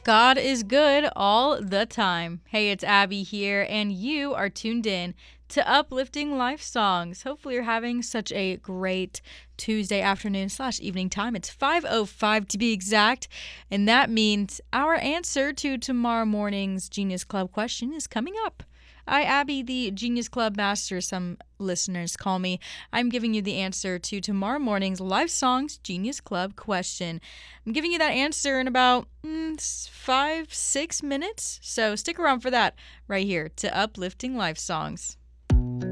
God is good all the time. Hey, it's Abby here, and you are tuned in to Uplifting Life Songs. Hopefully, you're having such a great Tuesday afternoon / evening time. It's 5:05 to be exact, and that means our answer to tomorrow morning's Genius Club question is coming up. I, Abby, the Genius Club Master, some listeners call me. I'm giving you the answer to tomorrow morning's Life Songs Genius Club question. I'm giving you that answer in about 5-6 minutes, so stick around for that right here to Uplifting Life Songs.